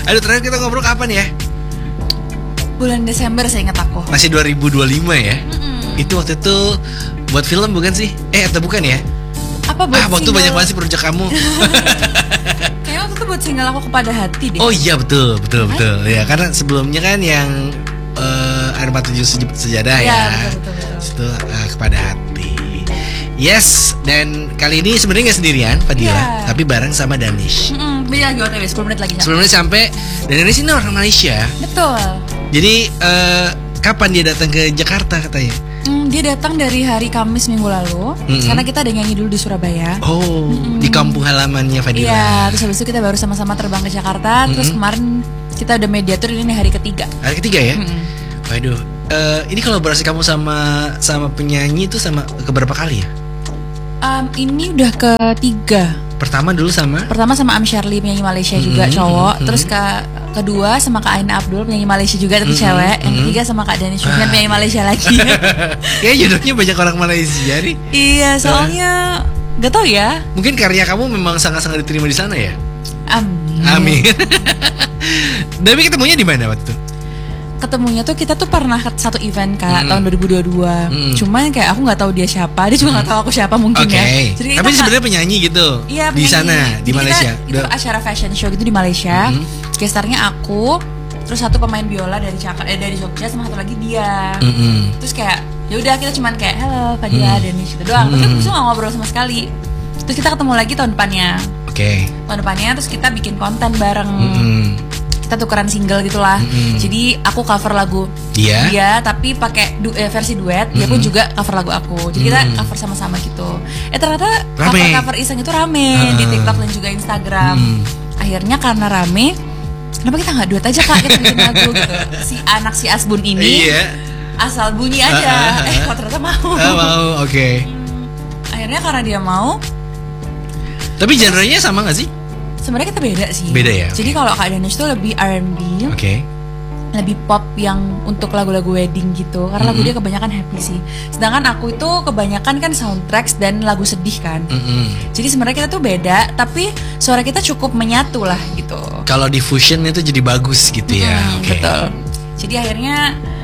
Aduh, terakhir kita ngobrol kapan ya? Bulan Desember saya ingat aku. Masih 2025 ya? Itu waktu itu buat film bukan sih? Atau bukan ya? Apa buat waktu single? banyak banget sih project kamu. Kayaknya waktu itu buat single aku Kepada Hati deh. Oh iya betul. Ya karena sebelumnya kan yang Air Mata Tujuh Sejadah ya. Betul. Itu Kepada Hati. Yes, dan kali ini sebenarnya nggak sendirian Fadila, tapi bareng sama Danish. Dia lagi OTW 10 menit lagi. 10 menit sampai. Dan Danish ini orang Malaysia. Betul. Jadi kapan dia datang ke Jakarta katanya? Dia datang dari hari Kamis minggu lalu. Karena kita ada nyanyi dulu di Surabaya. Di kampung halamannya Fadila. Iya, terus habis itu kita baru sama-sama terbang ke Jakarta. Terus kemarin kita udah mediator, ini hari ketiga. Hari ketiga ya? Waduh, ini kolaborasi kamu sama penyanyi itu sama keberapa kali ya? Ini udah ketiga. Pertama sama Am Shirley, penyanyi Malaysia juga cowok. Terus kedua sama Kak Aina Abdul, penyanyi Malaysia juga tapi cewek. Yang ketiga sama Kak Danish Rufian, penyanyi Malaysia lagi. Kayaknya jodohnya banyak orang Malaysia nih. Iya, soalnya gak tau ya. Mungkin karya kamu memang sangat-sangat diterima di sana ya. Amin. Tapi ketemunya di mana waktu itu? Ketemunya tuh kita tuh pernah satu event Kak tahun 2022. Cuman kayak aku nggak tahu dia siapa, dia juga nggak tahu aku siapa mungkin ya. Jadi tapi sebenarnya penyanyi gitu. Iya, di sana di Malaysia. Itu acara fashion show gitu di Malaysia. Gestarnya aku, terus satu pemain biola dari Jogja sama satu lagi dia. Terus kayak ya udah kita cuman kayak halo Fadila Danish gitu doang. Terus kita nggak ngobrol sama sekali. Terus kita ketemu lagi tahun depannya. Tahun depannya terus kita bikin konten bareng. Kita tukeran single gitulah. Jadi aku cover lagu dia tapi pakai versi duet. Dia pun juga cover lagu aku. Jadi kita cover sama-sama gitu. Ternyata cover iseng itu rame di TikTok dan juga Instagram. Akhirnya karena rame, kenapa kita nggak duet aja Kak, kita bikin lagu gitu. Si Asbun ini asal bunyi aja. Kok ternyata mau. Mau, oke. Akhirnya karena dia mau. Tapi genrenya sama nggak sih? Sebenarnya kita beda sih. Beda ya. Jadi kalau Kak Danish tuh lebih R&B. Lebih pop yang untuk lagu-lagu wedding gitu. Karena lagu dia kebanyakan happy sih. Sedangkan aku itu kebanyakan kan soundtracks dan lagu sedih kan. Jadi sebenarnya kita tuh beda, tapi suara kita cukup menyatu lah gitu. Kalau di fusion itu jadi bagus gitu ya. Betul. Jadi akhirnya